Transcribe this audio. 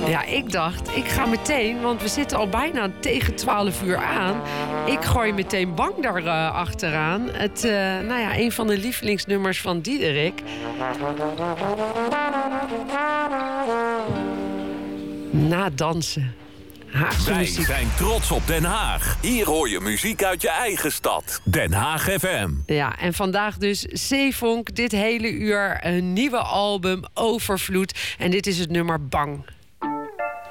Ja, ik dacht, ik ga meteen, want we zitten al bijna tegen 12 uur aan. Ik gooi meteen Bang daar achteraan. Een van de lievelingsnummers van Diederik. Na dansen. Haagse Wij muziek. zijn trots op Den Haag. Hier hoor je muziek uit je eigen stad. Den Haag FM. Ja, en vandaag dus Zeevonk. Dit hele uur een nieuwe album, Overvloed. En dit is het nummer Bang.